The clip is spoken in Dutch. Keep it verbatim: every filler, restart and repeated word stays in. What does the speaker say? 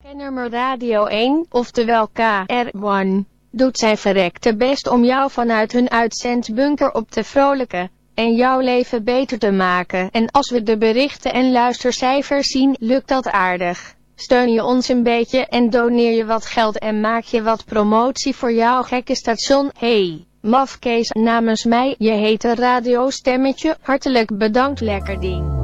Nummer Radio één, oftewel K R één, doet zijn verrekte best om jou vanuit hun uitzendbunker op te vrolijken en jouw leven beter te maken. En als we de berichten en luistercijfers zien, lukt dat aardig. Steun je ons een beetje en doneer je wat geld en maak je wat promotie voor jouw gekke station. Hey, mafkees, namens mij, je hete radiostemmetje, hartelijk bedankt, lekker ding.